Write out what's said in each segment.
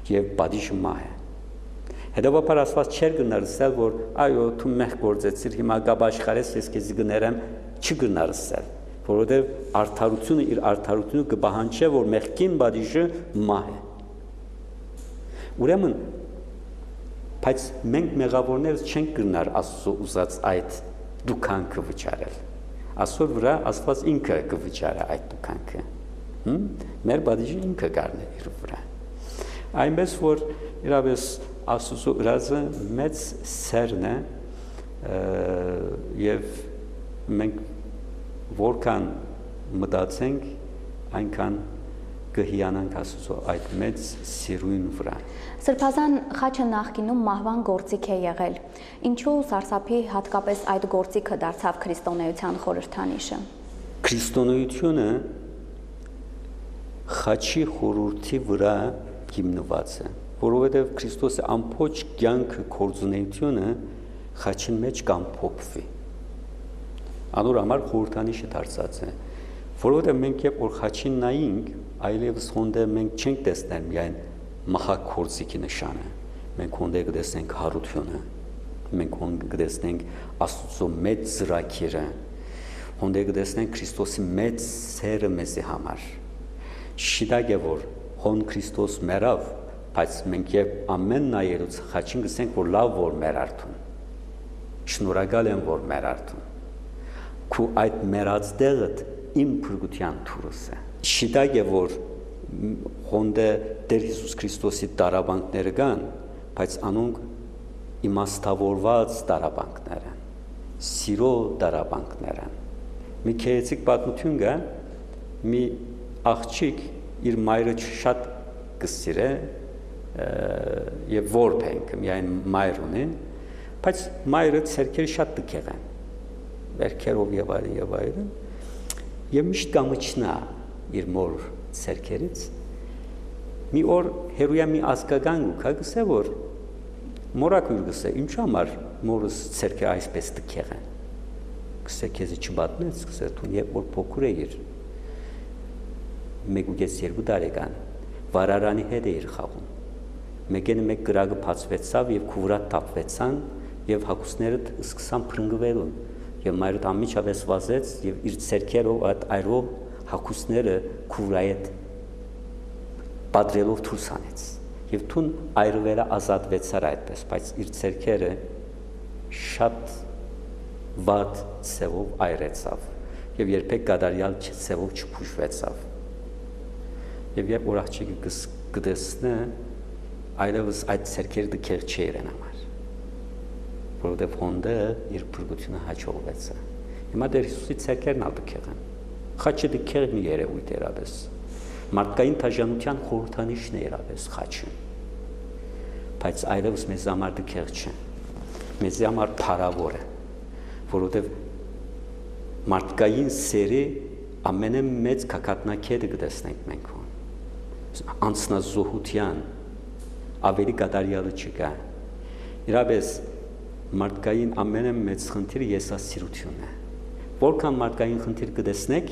եւ բադիժը մահ է։ Հետևաբար Աստված չէր գնարսել, որ այո, դու մեղ գործեցիր, հիմա գաբ աշխարհես ես քեզի գներեմ, չգնարսել, որովհետեւ արդարությունը իր արդարությունը կբահանջի, որ մեղքին բադիժը մահ է։ Ուրեմն, բայց մենք մեղավորներս չենք գնար Աստծո ուզած այդ դուքանքը վճարել։ Աստծո վրա Աստված ինքը կվճարի այդ դուքանքը։ Մեր բադիժը ինքը կառնի իր վրա։ Այնպես որ իրավես Աստծո ուրացը մեծ սերն է եւ մենք որքան մտածենք այնքան կհիանանք Աստծո այդ մեծ սիրուն վրա։ Սրբազան խաչը նախկինում մահվան գործիք է եղել։ Ինչու սարսափի հատկապես այդ գործիքը դարձավ քրիստոնեության խորհրդանիշը։ Քրիստոնեությունը խաչի խորհրդի վրա հիմնված է, որովհետև Քրիստոսի ամբողջ կյանքը գործունեությունը խաչին մեջ կամփոփվի։ Անոր համար խորհրդանիշը դարձած է, որովհետև մենք երբ որ խաչին նայենք, այլևս հոնդե մենք չենք տեսնել միայն մահակ գործիքի նշանը, մենք հոնդե կտեսնենք հարությունը, մենք հոնդե կտեսնենք Աստծո մեծ ծրագիրը, հոնդե կտեսնենք Քրիստոսի մեծ սերը մեզի համար։ Շիտակ է որ հոն Քրիստոս մեռավ, բայց մենք երբ ամեն նայելուց խաչին գսենք, որ լավ որ մեր արդուն, շնորհակալ եմ որ մեր արդուն, քու այդ մեռած դեղդ իմ փրկության թուրս է։ Շիտակ է որ հոնդե Տեր Հիսուս Քրիստոսի տարաբանքները կան, բայց անոնք իմաստավորված տարաբանքներ են, սիրո տարաբանքներ են։ Մի քերեցիկ պատմություն կա, մի աղջիկ իր մայրը շատ կսիրե եւ որբենք միայն մայր ունի, բայց մայրը ցերքերը շատ տքեղ են, վերքերով եւ այլն, եւ միշտ կամիչնա իր մոր ցերքերից։ Մի օր հերույա մի ազգական ուքա գսե որ մորակույր գսե ինչ համար մորս ցերքը այսպես տքեղ են։ Գսե քեզի չբատնեց, գսե դու երբ որ փոքր էիր 1.2 տարեկան վարարանի հետ էիր խաղում։ Մեկեն մեկ գրագը բացվեցավ եւ քուվրա տապվեցան եւ հակուսներդ սկսան փրկվելուն եւ մայրդ ամիջապես վազեց եւ իր ցերքերով այդ այրով հակուսները քուվրայի հետ պատրելով դուրս անեց եւ թուն այրվելը ազատվեցար այդպես, բայց իր ցերքերը շատ վատ ցևով այրեցավ եւ երբեք կատարյալ ցևով չփուշվեցավ։ Եվ երբ որ աղջիկը կտեսնե, այլևս այդ ցերքերը դքեր չերեն համար, որովհետև հոնդը իր փրկությունը հաջողվեց է։ Հիմա Տեր Հիսուսի ցերքերն ալ դքեղ են։ Խաչը դքեղ մի երևույթ երապես։ Մարդկային դաժանության խորհրդանիշն է երապես խաչը։ Բայց այլևս մեզ համար դքեղ չէ։ Մեզ համար փառավոր է, որովհետև մարդկային սերի ամենամեծ կակատնակետը կտեսնենք մենք հոն։ Անձնազոհության ավելի կատարյալը չկա։ Իրապես մարդկային ամենամեծ խնդիրը եսասիրությունն է։ Որքան մարդկային խնդիր կտեսնեք,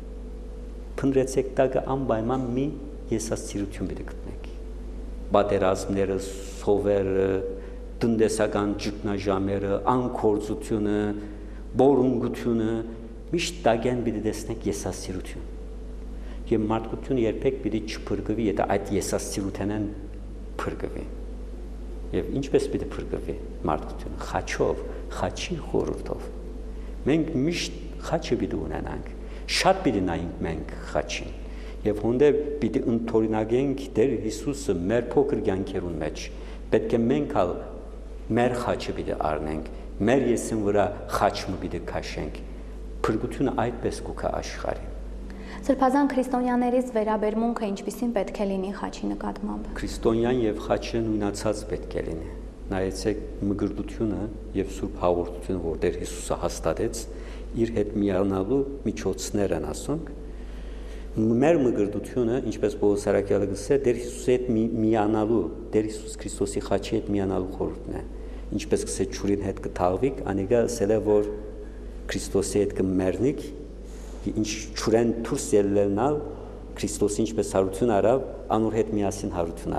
փնտրեցեք տակը անպայման մի եսասիրություն պիտի գտնեք։ Պատերազմները, սովերը, տնտեսական ճգնաժամերը, անկործությունը, բորունգությունը, միշտ տակեն պիտի տեսնեք եսասիրություն։ Եվ մարդկությունը երբեք պիտի չփրկվի, եթե այդ եսասիրութենեն փրկվի։ Եվ ինչպես պիտի փրկվի մարդկությունը, խաչով, խաչի խորհրդով։ Մենք միշտ խաչը պիտի ունենանք, շատ պիտի նայենք մենք խաչին։ Եվ հոնդե պիտի ընդօրինակենք Տեր Հիսուսը մեր փոքր կյանքերուն մեջ։ Պետք է մենք ալ մեր խաչը պիտի առնենք, մեր եսին վրա խաչը պիտի քաշենք։ Փրկությունը այդպես կուքա աշխարհին։ Սրբազան քրիստոնյաներից վերաբերմունքը ինչպիսին պետք է լինի խաչի նկատմամբ։ Քրիստոնյան եւ խաչը նույնացած պետք է լինի։ Նայեցեք մգրտությունը եւ սուրբ հաղորդությունը, որ Տեր Հիսուսը հաստատեց, իր հետ միանալու միջոցներ են ասոնք։ Մեր մգրտությունը, ինչպես Պողոս Արաքյալը գսե, Տեր Հիսուսի հետ միանալու, Տեր Հիսուս Քրիստոսի խաչի հետ միանալու խորհուրդն է։ Ինչպես գսե ճուրին հետ կթաղվիկ, անիկա ասել է, որ Քրիստոսի հետ կմեռնիկ, ինչ ճուրեն դուրս ելնալ, Քրիստոսի ինչպես հարություն արավ, անոր հետ միասին հարություն առնալ։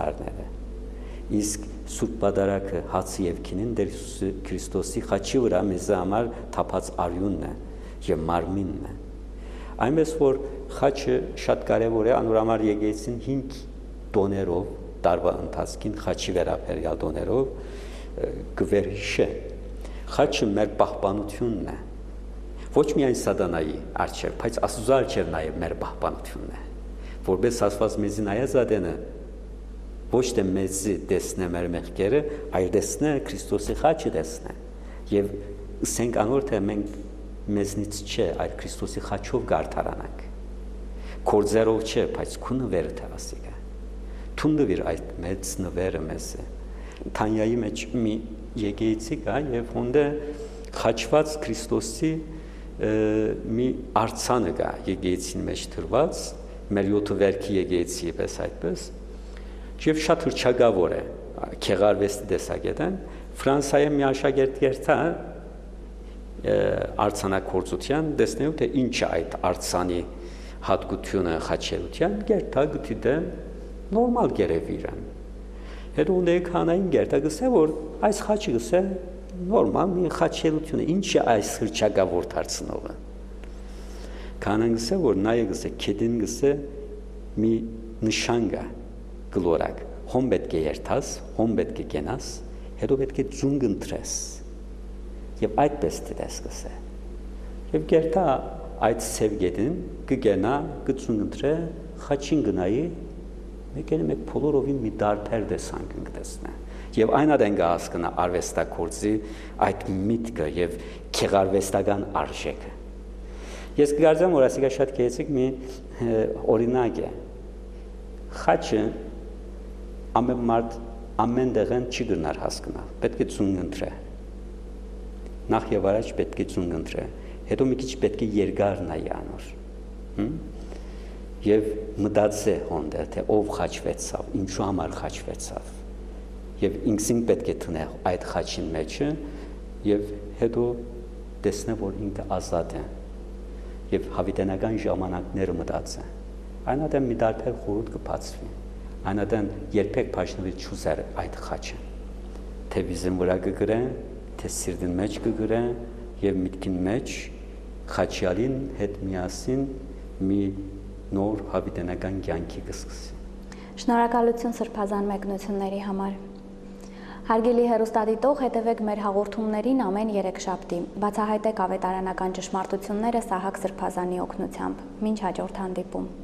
սարները։ Իսկ Սուրբ Պատարագը հացը եւ քինին Տեր Քրիստոսի խաչի վրա մեզ համար թափած արյունն է եւ մարմինն է։ Այնպես որ խաչը շատ կարեւոր է, անորամար եկեղեցին 5 տոներով տարվա ընթացքին խաչի վերաբերյալ տոներով գվերհիշե։ Խաչը մեր պահպանությունն է։ Ոչ միայն սատանայի արչև, բայց Աստծո արչև նաև մեր պահպանությունն է։ Որպես ասված մեզի նայած ադենը ոչ թե մեզի տեսնե մեր մեղքերը, այլ տեսնե Քրիստոսի խաչը տեսնե։ Եվ ասենք անոր թե մենք մեզնից չէ, այլ Քրիստոսի խաչով գարթարանանք։ Կորձերով չէ, բայց քու նվերը թե ասիկա։ Թունդվիր այդ մեծ նվերը մեզ է։ Թանյայի մեջ մի եկեղեցի կա եւ հոնդե խաչված Քրիստոսի մի արցանը կա եկեղեցին մեջ դրված, մեր 7 վերքի եկեղեցի պես այդպես, եւ շատ հրճագավոր է, քեղարվեստի տեսակետն, Ֆրանսիայի մի աշակերտ երթա արցանակործության տեսնելու թե ինչ է այդ արցանի հատկությունը խաչելության, երթա գտիդե նորմալ գերեվիրան։ Հետո ունե կանային երթա գսե որ այս խաչը գսե նորմալ մի խաչելությունը, ինչ է այս հրճագավոր դարձնողը։ Կանան գսե որ նայե գսե քեդին գսե մի նշան կա գլորակ, հոմ պետք է երթաս, հոմ պետք է գնաս, հետո պետք է ձունգ ընտրես։ Եվ այդպես դες գսե։ Եվ գերտա այդ սևգետին կգենա, կձունգ ընտրե, խաչին գնայի, մեկենը մեկ փոլորովին մի դարբեր դեսանք կտեսնե։ Եվ այն ադեն կհասկնա արվեստագործի այդ միտքը եւ քեղարվեստական արժեքը։ Ես կգարձեմ որ ասիկա շատ քեծիկ մի օրինակ է։ Խաչը ամեն մարդ ամեն դեղեն չի գնար հասկնալ, պետք է ձունգ ընտրե։ Նախ եւ առաջ պետք է ձունգ ընտրե, հետո մի քիչ պետք է երկար նայի անոր։ Եվ մտածե հոնդը թե ով խաչվեցավ, ինչու համար խաչվեցավ։ Եվ ինքսին պետք է տնե այդ խաչին մեջը եւ հետո տեսնե որ ինքը ազատ է։ Եվ հավիտենական ժամանակները մտածե։ Այնադեմ մի դարբեր խորհուրդ կբացվի։ Այնադեմ երբեք փաշնվի չուզեր այդ խաչը։ Թե վիզեն վրա կգրե, թե սիրտին մեջ կգրե եւ միտքին մեջ խաչյալին հետ միասին մի նոր հավիտենական կյանքի կսկսի։ Շնորհակալություն սրբազան մեկնությունների համար։ Հարգելի հեռուստադիտող, հետևեք մեր հաղորդումներին ամեն երեքշաբթի։ Բացահայտեք ավետարանական ճշմարտությունները Սահակ Սրբազանի օգնությամբ։ Մինչ հաջորդ հանդիպում։